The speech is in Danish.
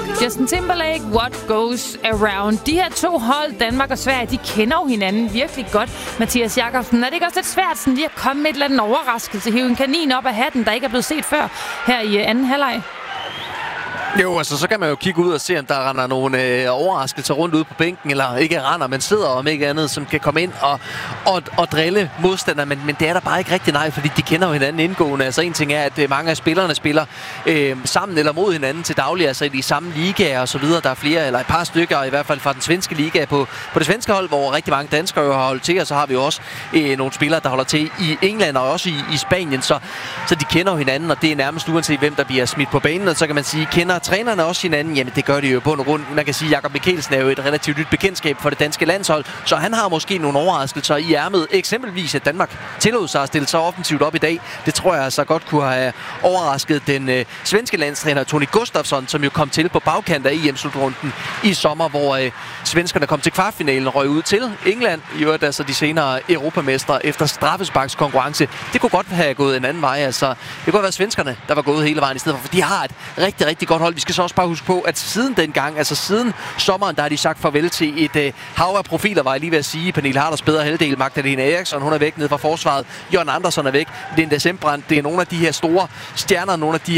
Justin Timberlake, What Goes Around. De her to hold, Danmark og Sverige, de kender jo hinanden virkelig godt. Mathias Jakobsen, er det ikke også lidt svært sådan lige at komme med et eller andet overraskelse? Hive en kanin op af hatten, der ikke er blevet set før her i anden halvleg? Jo, altså så kan man jo kigge ud og se, om der render nogle overraskelser rundt ude på bænken, eller ikke render, men sidder om ikke andet, som kan komme ind og drille modstandere, men det er der bare ikke rigtig nej, fordi de kender jo hinanden indgående. Altså en ting er, at mange af spillerne spiller sammen eller mod hinanden til daglig, altså i de samme ligaer og så videre. Der er flere, eller et par stykker, i hvert fald fra den svenske liga på det svenske hold, hvor rigtig mange danskere jo har holdt til, og så har vi jo også nogle spillere, der holder til i England og også i Spanien, så de kender jo hinanden, og det er nærmest uanset hvem der bliver smidt på banen, og så kan man sige, kender trænerne også hinanden? Jamen det gør de jo på en rund. Man kan sige, at Jakob Mikkelsen er jo et relativt nyt bekendtskab for det danske landshold, så han har måske nogle overraskelser i ærmet. Eksempelvis, at Danmark tillod sig at stille sig offensivt op i dag. Det tror jeg så godt kunne have overrasket den svenske landstræner Tony Gustafsson, som jo kom til på bagkant af EM-slutrunden i sommer, hvor svenskerne kom til kvartfinalen, røg ud til England. I øvrigt altså de senere europamestre efter straffesparkskonkurrence. Det kunne godt have gået en anden vej. Altså, det kunne være svenskerne, der var gået hele vejen i stedet for de har et rigtig, rigtig godt hold. Vi skal så også bare huske på, at siden dengang, altså siden sommeren, der har de sagt farvel til et hav af profiler, var jeg lige ved at sige. Pernille Harders bedre halvdel, Magdalena Eriksson, hun er væk nede fra forsvaret. Jørgen Andersson er væk. Linda Sembrand, det er nogle af de her store stjerner, nogle af de